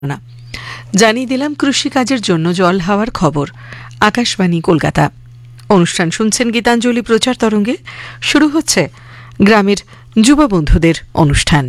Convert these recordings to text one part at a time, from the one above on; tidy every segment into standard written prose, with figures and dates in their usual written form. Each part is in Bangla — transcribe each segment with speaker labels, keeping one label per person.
Speaker 1: না জানিয়ে দিলাম কৃষিকাজের জন্য জল হাওয়ার খবর। আকাশবাণী কলকাতা। অনুষ্ঠান শুনছেন গীতাঞ্জলি প্রচার তরঙ্গে। শুরু হচ্ছে গ্রামের যুব বন্ধুদের অনুষ্ঠান।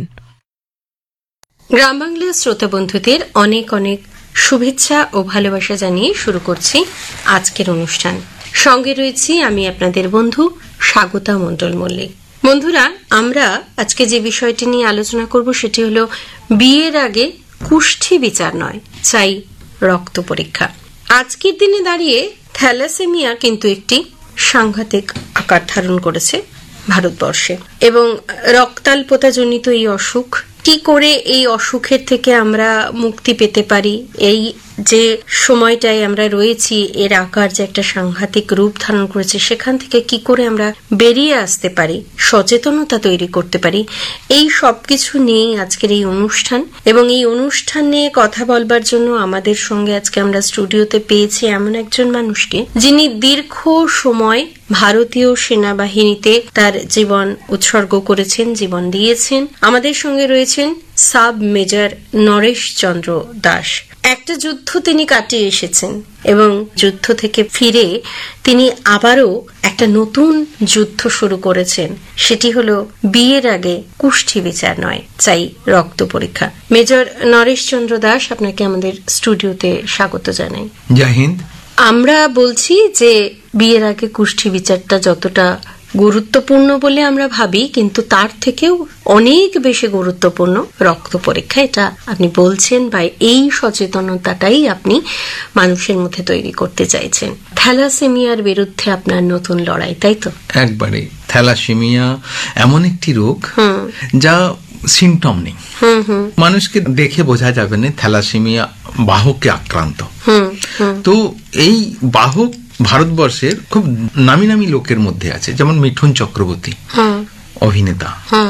Speaker 2: গ্রাম বাংলার শ্রোতা বন্ধুদের অনেক অনেক শুভেচ্ছা ও ভালোবাসা জানিয়ে শুরু করছি আজকের অনুষ্ঠান। সঙ্গে রয়েছি আমি আপনাদের বন্ধু স্বাগতা মণ্ডল মল্লিক। বন্ধুরা, আমরা আজকে যে বিষয়টি নিয়ে আলোচনা করব সেটি হলো বিয়ের আগে কুষ্ঠি বিচার নয়, চাই রক্ত পরীক্ষা। আজকের দিনে দাঁড়িয়ে থ্যালাসেমিয়া কিন্তু একটি সাংঘাতিক আকার ধারণ করেছে ভারতবর্ষে, এবং রক্তাল্পতাজনিত এই অসুখ, কি করে এই অসুখের থেকে আমরা মুক্তি পেতে পারি, এই যে সময়টায় আমরা রয়েছি এর আকার যে একটা সাংঘাতিক রূপ ধারণ করেছে, সেখান থেকে কি করে আমরা বেরিয়ে আসতে পারি, সচেতনতা তৈরি করতে পারি, এই সবকিছু নিয়ে আজকের এই অনুষ্ঠান। এবং এই অনুষ্ঠান নিয়ে কথা বলবার জন্য আমাদের সঙ্গে আজকে আমরা স্টুডিওতে পেয়েছি এমন একজন মানুষকে, যিনি দীর্ঘ সময় ভারতীয় সেনাবাহিনীতে তার জীবন উৎসর্গ করেছেন, জীবন দিয়েছেন। আমাদের সঙ্গে রয়েছেন সাব মেজর নরেশ চন্দ্র দাস। একটা যুদ্ধ তিনি কাটিয়ে এসেছেন এবং যুদ্ধ থেকে ফিরে তিনি আবারও একটা নতুন যুদ্ধ শুরু করেছেন। সেটি হলো বিয়ের আগে কুষ্ঠি বিচার নয়, চাই রক্ত পরীক্ষা। মেজর নরেশ চন্দ্র দাস, আপনাকে আমাদের স্টুডিওতে স্বাগত জানাই।
Speaker 3: জয় হিন্দ।
Speaker 2: আমরা বলছি যে বিয়ের আগে কুষ্ঠি বিচারটা যতটা গুরুত্বপূর্ণ বলে আমরা ভাবি, কিন্তু তার থেকেও অনেক বেশি গুরুত্বপূর্ণ রক্ত পরীক্ষা। এটা আপনি বলছেন, বা এই সচেতনতাটাই আপনি মানুষের মধ্যে তৈরি করতে চাইছেন। থ্যালাসেমিয়ার বিরুদ্ধে আপনার নতুন লড়াই, তাই তো?
Speaker 3: একবারে। থ্যালাসেমিয়া এমন একটি রোগ যা সিমটম নেই, মানুষকে দেখে বোঝা যাবে না থ্যালাসেমিয়া বাহকে আক্রান্ত। তো এই বাহক ভারতবর্ষের খুব নামি নামি লোকের মধ্যে আছে, যেমন মিঠুন চক্রবর্তী অভিনেতা,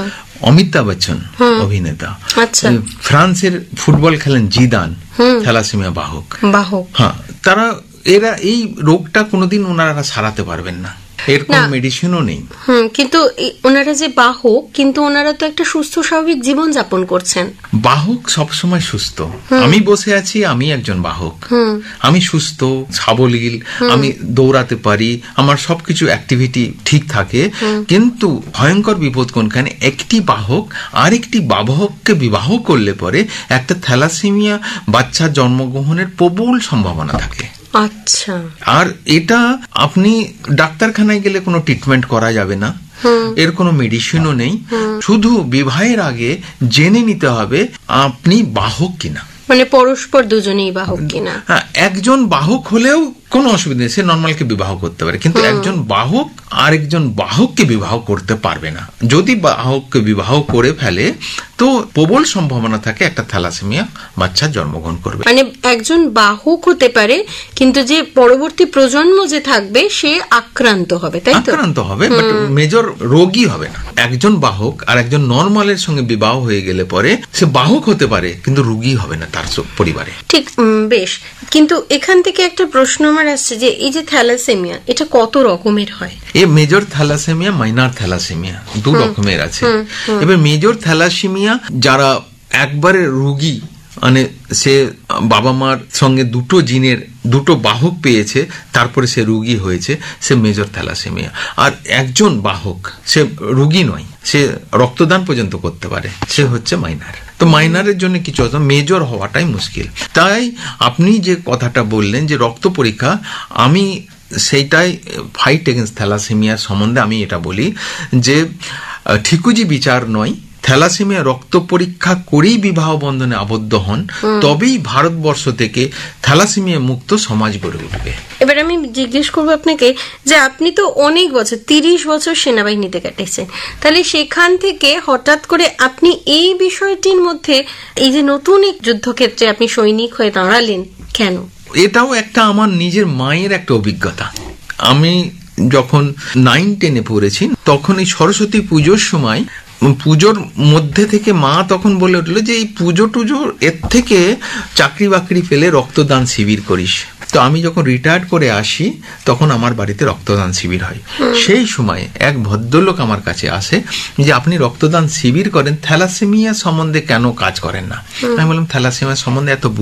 Speaker 3: অমিতাভ বচ্চন অভিনেতা, ফ্রান্সের ফুটবল খেলেন জিদান থ্যালাসেমিয়া বাহক। হ্যাঁ, এরা এই রোগটা কোনোদিন ওনারা সারাতে পারবেন না, এর কোনো মেডিসিনও নেই।
Speaker 2: কিন্তু ওনারা যে বাহক, কিন্তু ওনারা তো একটা সুস্থ স্বাভাবিক জীবন যাপন করছেন।
Speaker 3: বাহক সবসময় সুস্থ। আমি বসে আছি, আমি একজন বাহক, আমি সুস্থ সাবলীল, আমি দৌড়াতে পারি, আমার সবকিছু অ্যাক্টিভিটি ঠিক থাকে। কিন্তু ভয়ঙ্কর বিপদ কোনখানে, একটি বাহক আরেকটি বাহককে বিবাহ করলে পরে একটা থ্যালাসেমিয়া বাচ্চার জন্মগ্রহণের প্রবল সম্ভাবনা থাকে।
Speaker 2: আচ্ছা।
Speaker 3: আর এটা আপনি ডাক্তারখানায় গেলে কোনো ট্রিটমেন্ট করা যাবে না, এর কোনো মেডিসিনও নেই। শুধু বিবাহের আগে জেনে নিতে হবে আপনি বাহক কিনা,
Speaker 2: মানে পরস্পর দুজনেই বাহক কিনা।
Speaker 3: হ্যাঁ, একজন বাহক হলেও কোনো অসুবিধা নেই, সে নর্মালকে বিবাহ করতে পারে, কিন্তু একজন বাহক আরেকজন বাহককে বিবাহ করতে পারবে না। যদি বাহককে বিবাহ করে ফেলে তো প্রবল সম্ভাবনা থাকে একটা থ্যালাসেমিয়া বাচ্চা জন্মগ্রহণ করবে।
Speaker 2: মানে একজন বাহক হতে পারে, কিন্তু যে পরবর্তী প্রজন্ম যে থাকবে সে আক্রান্ত হবে, তাই তো?
Speaker 3: আক্রান্ত হবে, বাট মেজর রোগী হবে না। একজন বাহক আর একজন নর্মালের সঙ্গে বিবাহ হয়ে গেলে পরে সে বাহক হতে পারে, কিন্তু রোগী হবে না তার পরিবারে।
Speaker 2: ঠিক, বেশ। কিন্তু এখান থেকে একটা প্রশ্ন আমার আসছে যে এই যে থ্যালাসেমিয়া, এটা কত রকমের হয়?
Speaker 3: এই মেজর থ্যালাসেমিয়া, মাইনর থ্যালাসেমিয়া দু রকমের আছে। এবার মেজর থ্যালাসেমিয়া যারা একবারে রোগী, মানে সে বাবা মার সঙ্গে দুটো জিনের দুটো বাহক পেয়েছে, তারপরে সে রোগী হয়েছে, সে মেজর থ্যালাসেমিয়া। আর একজন বাহক সে রোগী নয়, সে রক্তদান পর্যন্ত করতে পারে, সে হচ্ছে মাইনার। তো মাইনারের জন্য কিছু হতো, মেজর হওয়াটাই মুশকিল। তাই আপনি যে কথাটা বললেন যে রক্ত পরীক্ষা, আমি সেইটাই ফাইট এগেন্স্ট থ্যালাসেমিয়া সম্বন্ধে আমি এটা বলি যে ঠিকুজি বিচার নয়, থ্যালাসেমিয়া রক্ত পরীক্ষা করেই বিবাহ বন্ধনে আবদ্ধ হন, তবেই ভারতবর্ষ থেকে থ্যালাসেমিয়া মুক্ত সমাজ গড়ে উঠবে।
Speaker 2: এবার আমি জিজ্ঞেস করবো আপনাকে যে আপনি তো অনেক বছর, 30 বছর সেনাবাহিনীতে কাটিয়েছেন, তাহলে সেখান থেকে হঠাৎ করে আপনি এই বিষয়টির মধ্যে, এই যে নতুন এক যুদ্ধক্ষেত্রে আপনি সৈনিক হয়ে দাঁড়ালেন, কেন?
Speaker 3: এটাও একটা আমার নিজের মায়ের একটা অভিজ্ঞতা। আমি যখন 9-10 পড়েছি, তখন এই সরস্বতী পুজোর সময়, পুজোর মধ্যে থেকে মা তখন বলে উঠলো যে এই পুজো টুজো, এর থেকে চাকরি বাকরি পেলে রক্তদান শিবির করিস। তো আমি যখন রিটায়ার্ড করে আসি তখন আমার বাড়িতে রক্তদান শিবির হয়। সেই সময় এক ভদ্রলোক আমার কাছে আসে যে আপনি রক্তদান শিবির করেন, থ্যালাসেমিয়া সম্বন্ধে কেন কাজ করেন না? আমি বললাম থ্যালাসেমিয়া সম্বন্ধে এত